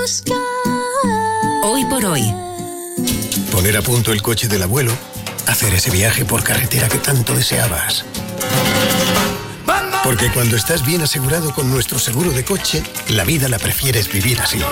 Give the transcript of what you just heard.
Hoy por hoy. Poner a punto el coche del abuelo. Hacer ese viaje por carretera que tanto deseabas. Porque cuando estás bien asegurado con nuestro seguro de coche, la vida la prefieres vivir así.